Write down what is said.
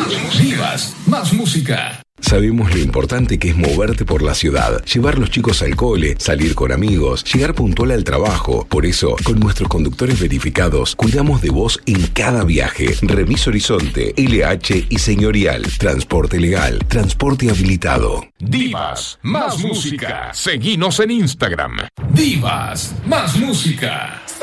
Divas, más música. Sabemos lo importante que es moverte por la ciudad, llevar los chicos al cole, salir con amigos, llegar puntual al trabajo. Por eso, con nuestros conductores verificados, cuidamos de vos en cada viaje. Remis Horizonte, LH y Señorial. Transporte legal, transporte habilitado. Divas, más música. Seguinos en Instagram. Divas, más música.